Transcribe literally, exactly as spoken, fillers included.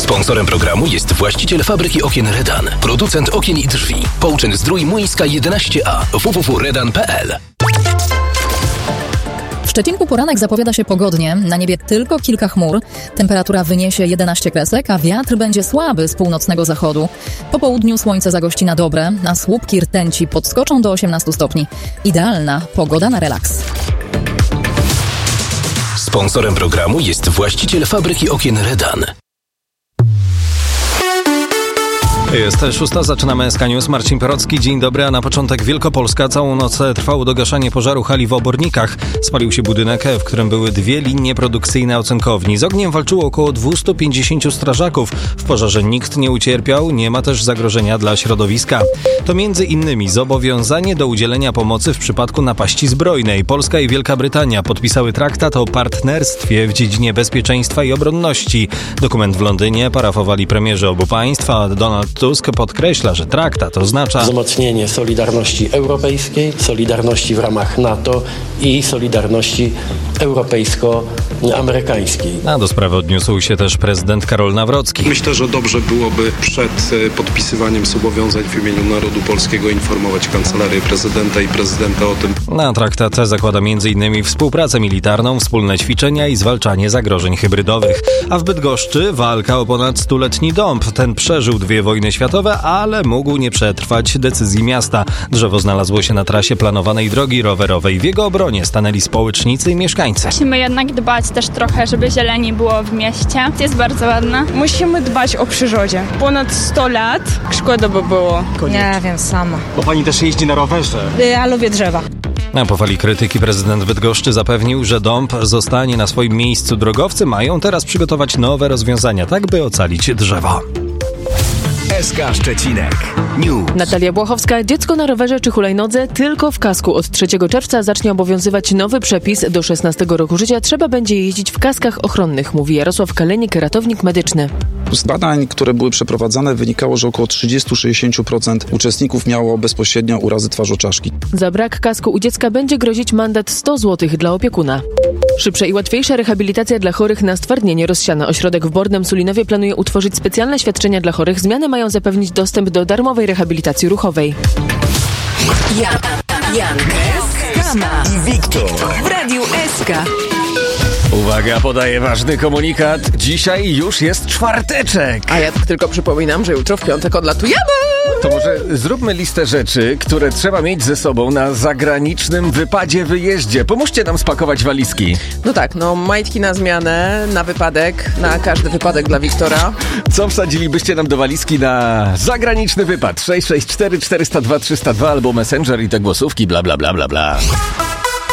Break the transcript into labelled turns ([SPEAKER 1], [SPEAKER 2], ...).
[SPEAKER 1] Sponsorem programu jest właściciel fabryki okien Redan, producent okien i drzwi. Połczyn Zdrój Młyńska jedenaście A, w w w kropka redan kropka p l.
[SPEAKER 2] W Szczecinku poranek zapowiada się pogodnie, na niebie tylko kilka chmur, temperatura wyniesie jedenaście kresek, a wiatr będzie słaby z północnego zachodu. Po południu słońce zagości na dobre, a słupki rtęci podskoczą do osiemnastu stopni. Idealna pogoda na relaks.
[SPEAKER 1] Sponsorem programu jest właściciel fabryki okien Redan.
[SPEAKER 3] Jest szósta, zaczynamy S K News. Marcin Perocki, dzień dobry, a na początek Wielkopolska. Całą noc trwało dogaszanie pożaru hali w Obornikach. Spalił się budynek, w którym były dwie linie produkcyjne ocenkowni. Z ogniem walczyło około dwieście pięćdziesięciu strażaków. W pożarze nikt nie ucierpiał, nie ma też zagrożenia dla środowiska. To między innymi zobowiązanie do udzielenia pomocy w przypadku napaści zbrojnej. Polska i Wielka Brytania podpisały traktat o partnerstwie w dziedzinie bezpieczeństwa i obronności. Dokument w Londynie parafowali premierzy obu państw, a Donald Tusk podkreśla, że traktat oznacza
[SPEAKER 4] wzmocnienie solidarności europejskiej, solidarności w ramach NATO i solidarności europejsko-amerykańskiej.
[SPEAKER 3] A do sprawy odniósł się też prezydent Karol Nawrocki.
[SPEAKER 5] Myślę, że dobrze byłoby przed podpisywaniem zobowiązań w imieniu narodu polskiego informować Kancelarię Prezydenta i Prezydenta o tym.
[SPEAKER 3] Na traktat zakłada między innymi współpracę militarną, wspólne ćwiczenia i zwalczanie zagrożeń hybrydowych. A w Bydgoszczy walka o ponad stuletni dąb. Ten przeżył dwie wojny światowe, ale mógł nie przetrwać decyzji miasta. Drzewo znalazło się na trasie planowanej drogi rowerowej. W jego obronie stanęli społecznicy i mieszkańcy.
[SPEAKER 6] Musimy jednak dbać też trochę, żeby zieleni było w mieście. Jest bardzo ładne.
[SPEAKER 7] Musimy dbać o przyrodzie. Ponad sto lat. Szkoda by było.
[SPEAKER 8] Nie wiem, sama.
[SPEAKER 9] Bo pani też jeździ na rowerze.
[SPEAKER 8] Ja lubię drzewa.
[SPEAKER 3] Na po fali krytyki prezydent Bydgoszczy zapewnił, że dąb zostanie na swoim miejscu. Drogowcy mają teraz przygotować nowe rozwiązania, tak by ocalić drzewo.
[SPEAKER 1] S K Szczecinek News.
[SPEAKER 10] Natalia Błachowska. Dziecko na rowerze czy hulajnodze tylko w kasku. Od trzeciego czerwca zacznie obowiązywać nowy przepis. Do szesnastego roku życia trzeba będzie jeździć w kaskach ochronnych, mówi Jarosław Kalenik, ratownik medyczny.
[SPEAKER 11] Z badań, które były przeprowadzane, wynikało, że około trzydzieści do sześćdziesięciu procent uczestników miało bezpośrednio urazy twarzoczaszki.
[SPEAKER 10] Za brak kasku u dziecka będzie grozić mandat sto złotych dla opiekuna. Szybsza i łatwiejsza rehabilitacja dla chorych na stwardnienie rozsiana. Ośrodek w Bornem Sulinowie planuje utworzyć specjalne świadczenia dla chorych. Zmiany mają zapewnić dostęp do darmowej rehabilitacji ruchowej.
[SPEAKER 12] Jan, Jan, Kama i Wiktor w Radiu S K.
[SPEAKER 13] Uwaga, podaję ważny komunikat. Dzisiaj już jest czwarteczek.
[SPEAKER 7] A ja tak tylko przypominam, że jutro w piątek odlatujemy.
[SPEAKER 13] To może zróbmy listę rzeczy, które trzeba mieć ze sobą na zagranicznym wypadzie, wyjeździe. Pomóżcie nam spakować walizki.
[SPEAKER 7] No tak, no majtki na zmianę, na wypadek, na każdy wypadek dla Wiktora.
[SPEAKER 13] Co wsadzilibyście nam do walizki na zagraniczny wypad? sześć sześć cztery cztery zero dwa trzysta dwa albo Messenger i te głosówki, bla bla bla bla bla.